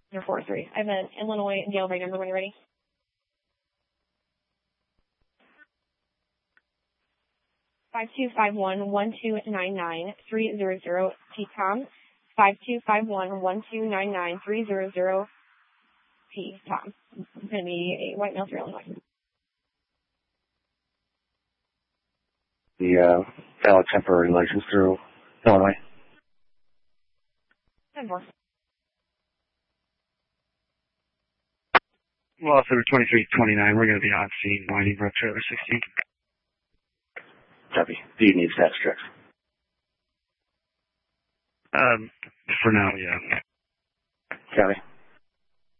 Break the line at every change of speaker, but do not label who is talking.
043. I have an Illinois jailbreak number when you're ready. 5251-1299-300 T-Tom. 5251-1299-300 T-Tom. It's going to be a white male through Illinois.
The valid temporary license through Illinois.
10-4.
Well, if they were 2329, we're going to be on scene, Winding Brook Trailer 16.
Copy. Do you need status checks?
For now, yeah.
Copy.